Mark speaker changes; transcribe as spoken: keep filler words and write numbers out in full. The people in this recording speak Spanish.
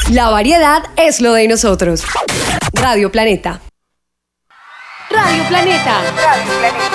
Speaker 1: La variedad es lo de nosotros. Radio Planeta. Radio Planeta. Radio Planeta.